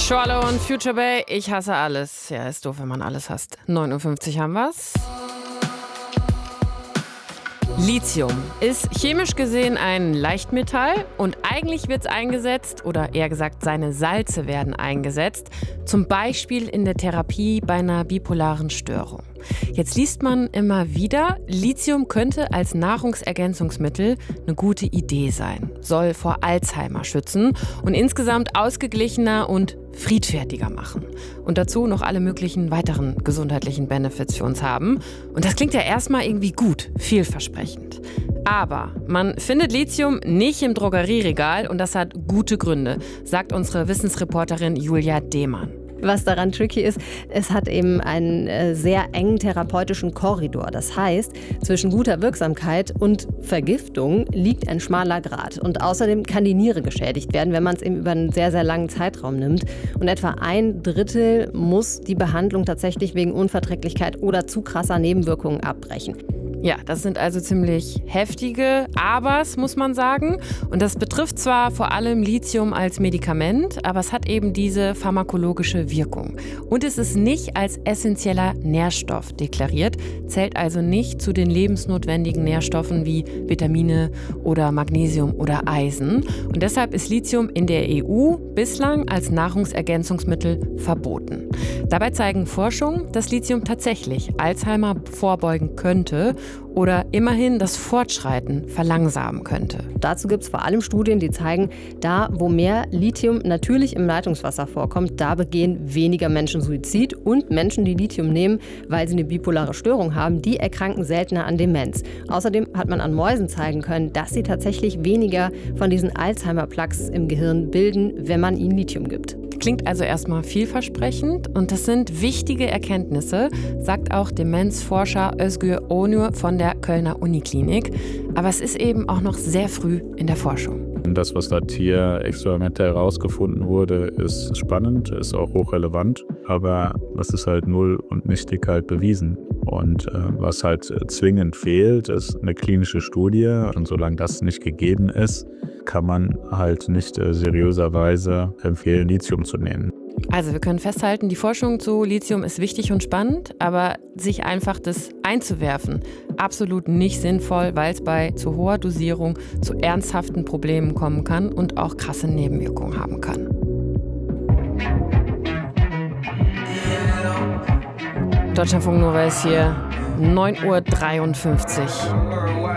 Schwallow und Future Bay, ich hasse alles. Ja, ist doof, wenn man alles hasst. 9:50 Uhr haben wir's. Lithium ist chemisch gesehen ein Leichtmetall und eigentlich wird es eingesetzt, oder eher gesagt, seine Salze werden eingesetzt, zum Beispiel in der Therapie bei einer bipolaren Störung. Jetzt liest man immer wieder, Lithium könnte als Nahrungsergänzungsmittel eine gute Idee sein, soll vor Alzheimer schützen und insgesamt ausgeglichener und friedfertiger machen. Und dazu noch alle möglichen weiteren gesundheitlichen Benefits für uns haben. Und das klingt ja erstmal irgendwie gut, vielversprechend. Aber man findet Lithium nicht im Drogerieregal und das hat gute Gründe, sagt unsere Wissensreporterin Julia Demann. Was daran tricky ist, es hat eben einen sehr engen therapeutischen Korridor. Das heißt, zwischen guter Wirksamkeit und Vergiftung liegt ein schmaler Grat. Und außerdem kann die Niere geschädigt werden, wenn man es eben über einen sehr, sehr langen Zeitraum nimmt. Und etwa 1/3 muss die Behandlung tatsächlich wegen Unverträglichkeit oder zu krasser Nebenwirkungen abbrechen. Ja, das sind also ziemlich heftige Abers, muss man sagen. Und das betrifft zwar vor allem Lithium als Medikament, aber es hat eben diese pharmakologische Wirkung. Und es ist nicht als essentieller Nährstoff deklariert, zählt also nicht zu den lebensnotwendigen Nährstoffen wie Vitamine oder Magnesium oder Eisen. Und deshalb ist Lithium in der EU bislang als Nahrungsergänzungsmittel verboten. Dabei zeigen Forschungen, dass Lithium tatsächlich Alzheimer vorbeugen könnte oder immerhin das Fortschreiten verlangsamen könnte. Dazu gibt es vor allem Studien, die zeigen, da wo mehr Lithium natürlich im Leitungswasser vorkommt, da begehen weniger Menschen Suizid und Menschen, die Lithium nehmen, weil sie eine bipolare Störung haben, die erkranken seltener an Demenz. Außerdem hat man an Mäusen zeigen können, dass sie tatsächlich weniger von diesen Alzheimer-Plaques im Gehirn bilden, wenn man ihnen Lithium gibt. Klingt also erstmal vielversprechend und das sind wichtige Erkenntnisse, sagt auch Demenzforscher Özgür Onur von der Kölner Uniklinik. Aber es ist eben auch noch sehr früh in der Forschung. Das, was da Tierexperimente herausgefunden wurde, ist spannend, ist auch hochrelevant, aber das ist halt null und nichtig halt bewiesen. Und was halt zwingend fehlt, ist eine klinische Studie. Und solange das nicht gegeben ist, kann man halt nicht seriöserweise empfehlen, Lithium zu nehmen. Also wir können festhalten, die Forschung zu Lithium ist wichtig und spannend, aber sich einfach das einzuwerfen, absolut nicht sinnvoll, weil es bei zu hoher Dosierung zu ernsthaften Problemen kommen kann und auch krasse Nebenwirkungen haben kann. Deutschlandfunk Nova ist hier, 9:53 Uhr.